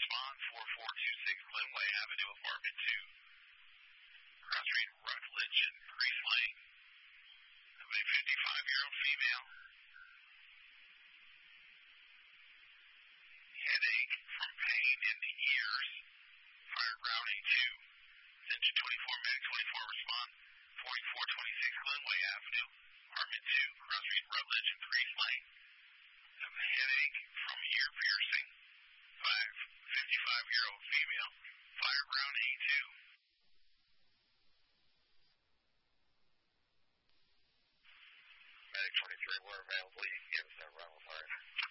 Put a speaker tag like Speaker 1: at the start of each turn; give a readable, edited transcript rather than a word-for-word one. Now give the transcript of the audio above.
Speaker 1: respond, 4426 Glenway Avenue, apartment 2. Cross Street, Rutledge and Grease Lane. Of a 55-year-old female. Headache from pain in the ears. Fire ground A2. Attention 24 Mag 24 respond. 4426 Glenway Avenue, apartment 2, Cross Street, Rutledge and Grease Lane. Of a headache from ear piercing. 55-year-old female. Fire ground A2. Medic 23, we're available. You can give us that rental, sorry.